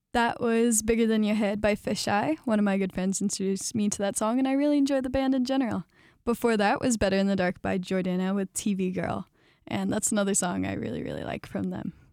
That was Bigger Than Your Head by Fisheye. One of my good friends introduced me to that song, and I really enjoyed the band in general. Before that was Better in the Dark by Jordana with TV Girl, and that's another song I really, really like from them.